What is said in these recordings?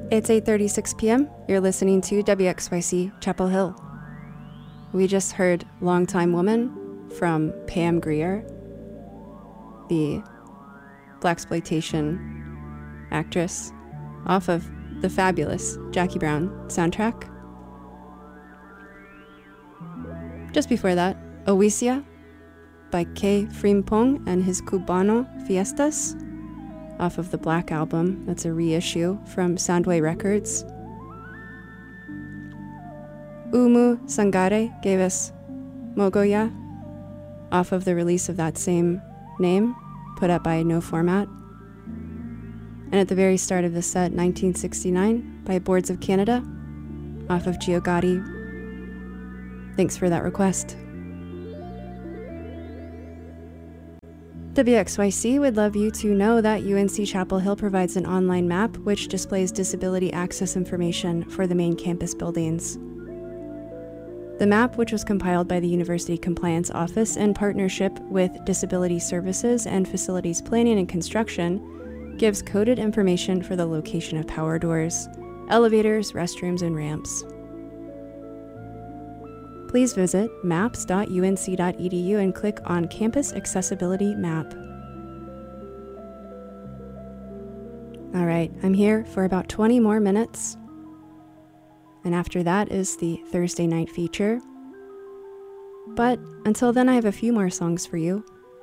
It's 8:36 p.m. You're listening to WXYC Chapel Hill. We just heard Longtime Woman from Pam Grier, the blaxploitation actress, off of the fabulous Jackie Brown soundtrack. Just before that, Oisia by K. Frimpong and his Cubano Fiestas, off of the Black album. That's a reissue from Soundway Records. Umu Sangare gave us Mogoya, off of the release of that same name, put out by No Format. And at the very start of the set, 1969, by Boards of Canada, off of Giogati. Thanks for that request. WXYC would love you to know that UNC Chapel Hill provides an online map which displays disability access information for the main campus buildings. The map, which was compiled by the University Compliance Office in partnership with Disability Services and Facilities Planning and Construction, gives coded information for the location of power doors, elevators, restrooms, and ramps. Please visit maps.unc.edu and click on Campus Accessibility Map. All right, I'm here for about 20 more minutes. And after that is the Thursday night feature. But until then, I have a few more songs for you.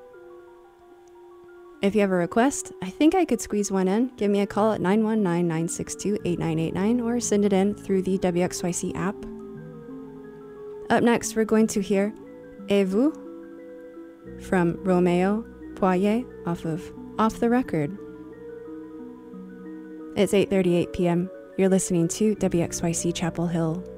If you have a request, I think I could squeeze one in. Give me a call at 919-962-8989 or send it in through the WXYC app. Up next, we're going to hear Et vous from Romeo Poirier off of Off the Record. It's 8:38 p.m. You're listening to WXYC Chapel Hill.